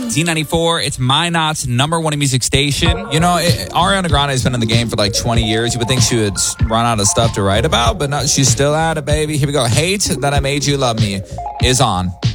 Z94, it's Minot's #1 music station. You know, Ariana Grande has been in the game for like 20 years. You would think she would run out of stuff to write about, but no, she's still at it, baby. Here we go. Hate That I Made You Love Me is on.